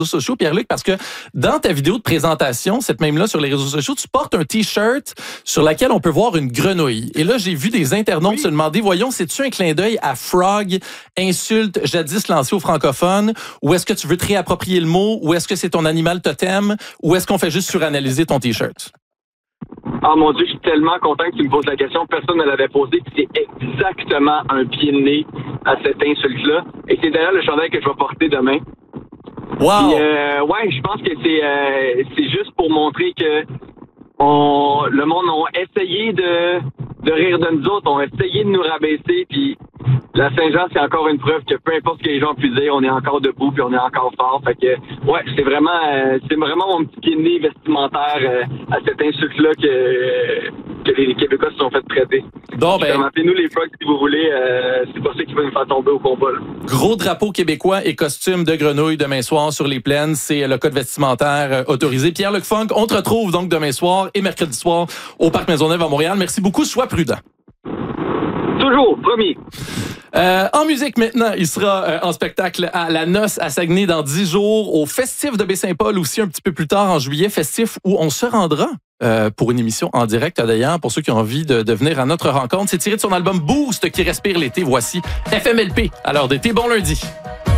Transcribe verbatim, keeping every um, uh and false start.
réseaux sociaux, Pierre-Luc, parce que dans ta vidéo de présentation, cette même-là sur les réseaux sociaux, tu portes un T-shirt sur lequel on peut voir une grenouille. Et là, j'ai vu des internautes oui. se demander, voyons, c'est-tu un clin d'œil à Frog, insulte jadis lancée aux francophones, ou est-ce que tu veux te réapproprier le mot, ou est-ce que c'est ton animal totem, ou est-ce qu'on fait juste suranalyser ton T-shirt? Ah mon Dieu, je suis tellement content que tu me poses la question. Personne ne l'avait posé. C'est exactement un pied de nez à cette insulte-là. Et c'est d'ailleurs le chandail que je vais porter demain. Wow! Puis, euh, ouais, je pense que c'est euh, c'est juste pour montrer que on, le monde a essayé de, de rire de nous autres, ont essayé de nous rabaisser, puis la Saint-Jean, c'est encore une preuve que peu importe ce que les gens puissent dire, on est encore debout puis on est encore fort. Fait que, ouais, c'est vraiment, euh, c'est vraiment mon petit pied de nez vestimentaire euh, à cette insulte-là que, que les Québécois se sont fait traiter. Bon, ben. Appelez-nous les frogs si vous voulez, euh, c'est pas ça qui va nous faire tomber au combat, là. Gros drapeau québécois et costume de grenouille demain soir sur les plaines. C'est le code vestimentaire euh, autorisé. Pierre-Luc Funk, on te retrouve donc demain soir et mercredi soir au Parc Maisonneuve à Montréal. Merci beaucoup, sois prudent. Toujours, promis. Euh, en musique maintenant, il sera euh, en spectacle à La Noce à Saguenay dans dix jours, au Festif de Baie-Saint-Paul aussi un petit peu plus tard en juillet, Festif où on se rendra euh, pour une émission en direct d'ailleurs, pour ceux qui ont envie de, de venir à notre rencontre. C'est tiré de son album Boost qui respire l'été. Voici F M L P à l'heure d'été. Bon lundi.